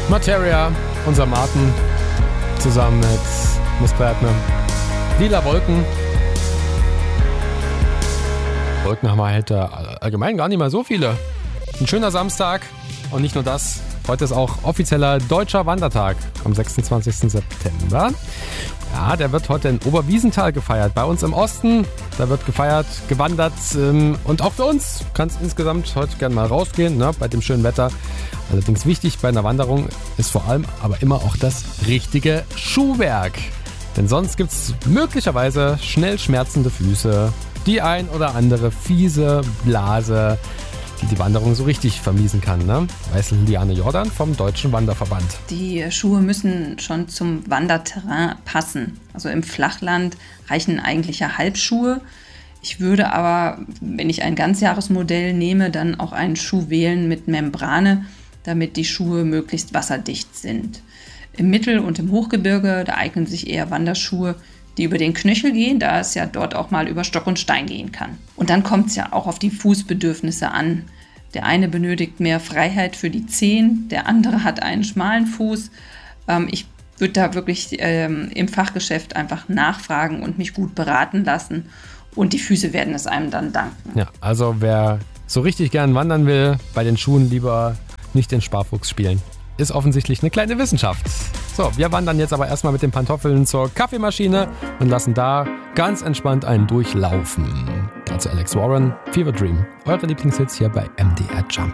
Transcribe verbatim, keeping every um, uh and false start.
Materia, unser Martin, zusammen mit Miss Bertner. Lila Wolken. Wolken haben wir halt allgemein gar nicht mal so viele. Ein schöner Samstag und nicht nur das. Heute ist auch offizieller Deutscher Wandertag am sechsundzwanzigsten September. Ja, der wird heute in Oberwiesenthal gefeiert, bei uns im Osten. Da wird gefeiert, gewandert und auch für uns kann es insgesamt heute gerne mal rausgehen, ne, bei dem schönen Wetter. Allerdings wichtig bei einer Wanderung ist vor allem aber immer auch das richtige Schuhwerk. Denn sonst gibt es möglicherweise schnell schmerzende Füße, die ein oder andere fiese Blase, die die Wanderung so richtig vermiesen kann, ne? Weiß Liane Jordan vom Deutschen Wanderverband. Die Schuhe müssen schon zum Wanderterrain passen. Also im Flachland reichen eigentlich ja Halbschuhe. Ich würde aber, wenn ich ein Ganzjahresmodell nehme, dann auch einen Schuh wählen mit Membrane, damit die Schuhe möglichst wasserdicht sind. Im Mittel- und im Hochgebirge, da eignen sich eher Wanderschuhe, die über den Knöchel gehen, da es ja dort auch mal über Stock und Stein gehen kann. Und dann kommt es ja auch auf die Fußbedürfnisse an. Der eine benötigt mehr Freiheit für die Zehen, der andere hat einen schmalen Fuß. Ähm, ich würde da wirklich ähm, im Fachgeschäft einfach nachfragen und mich gut beraten lassen. Und die Füße werden es einem dann danken. Ja, also wer so richtig gern wandern will, bei den Schuhen lieber nicht den Sparfuchs spielen. Ist offensichtlich eine kleine Wissenschaft. So, wir wandern jetzt aber erstmal mit den Pantoffeln zur Kaffeemaschine und lassen da ganz entspannt einen durchlaufen. Dazu Alex Warren, Fever Dream. Eure Lieblingshits hier bei M D R Jump.